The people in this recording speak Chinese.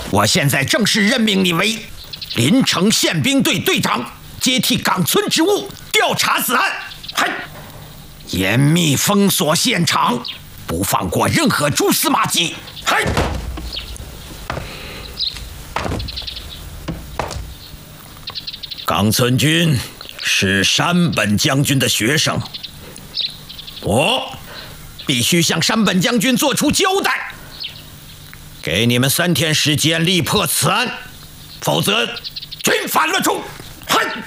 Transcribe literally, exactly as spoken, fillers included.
我现在正式任命你为临城宪兵队队长，接替冈村职务，调查此案。嗨，严密封锁现场，不放过任何蛛丝马迹。嗨。冈村君是山本将军的学生，我必须向山本将军做出交代。给你们三天时间力破此案，否则军法论处。哼！